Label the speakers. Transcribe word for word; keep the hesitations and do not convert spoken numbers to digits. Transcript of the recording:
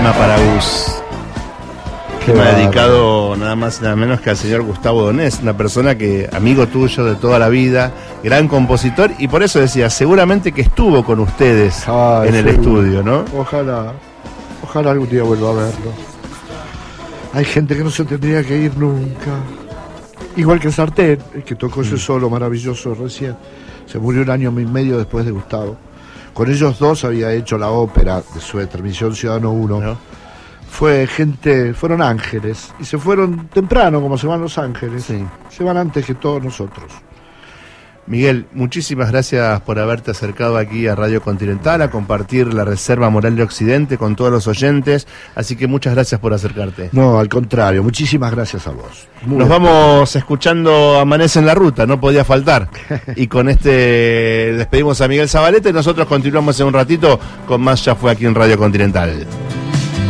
Speaker 1: tema para Gus. Que me ha dedicado nada más y nada menos que al señor Gustavo Donés, una persona que, amigo tuyo de toda la vida, gran compositor, y por eso decía, seguramente que estuvo con ustedes Ay, en el seguro. estudio, ¿no?
Speaker 2: Ojalá, ojalá algún día vuelva a verlo. Hay gente que no se tendría que ir nunca. Igual que Sartén, el que tocó ese solo maravilloso recién, se murió un año y medio después de Gustavo. Con ellos dos había hecho la ópera de su transmisión Ciudadano uno. ¿No? Fue gente, fueron ángeles, y se fueron temprano, como se van los ángeles. Sí. Se van antes que todos nosotros.
Speaker 1: Miguel, muchísimas gracias por haberte acercado aquí a Radio Continental, a compartir la Reserva Moral de Occidente con todos los oyentes, así que muchas gracias por acercarte.
Speaker 2: No, al contrario, muchísimas gracias a vos.
Speaker 1: Muy Nos bien. Vamos escuchando Amanece en la Ruta, no podía faltar. Y con este despedimos a Miguel Zabaleta y nosotros continuamos en un ratito con más Ya Fue aquí en Radio Continental.